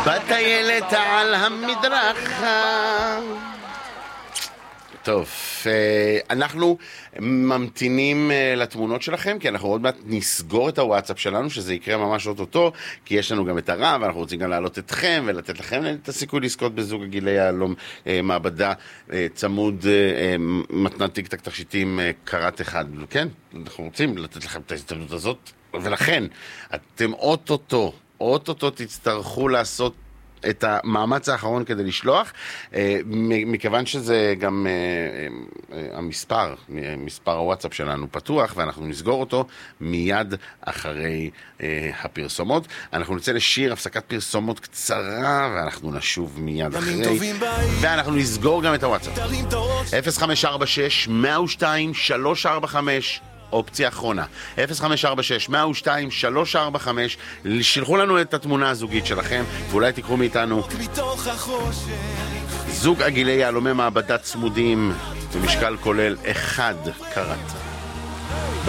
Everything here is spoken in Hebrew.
בטיילת על המדרכה. טוב, אנחנו ממתינים לתמונות שלכם, כי אנחנו עוד מעט נסגור את הוואטסאפ שלנו, שזה יקרה ממש אוטוטו, כי יש לנו גם את הרב, ואנחנו רוצים גם להעלות אתכם, ולתת לכם את הסיכוי לזכות בזוג הגילי יהלום, מעבדה צמוד, מתנת טיק-טק תכשיטים, קרת אחד, כן? אנחנו רוצים לתת לכם את ההזדמנות הזאת, ולכן, אתם אוטוטו תצטרכו לעשות את המאמץ האחרון כדי לשלוח, מכיוון שזה גם מספר הוואטסאפ שלנו פתוח, ואנחנו נסגור אותו מיד אחרי הפרסומות. אנחנו נצא לשיר הפסקת פרסומות קצרה, ואנחנו נשוב מיד אחרי, ואנחנו נסגור גם את הוואטסאפ. 0546-102-345, אופציה אחרונה, 0546-102-345, שלחו לנו את התמונה הזוגית שלכם, ואולי תקחו מאיתנו זוג עגילי יהלומי מעבדה צמודים, במשקל כולל 1 קרת.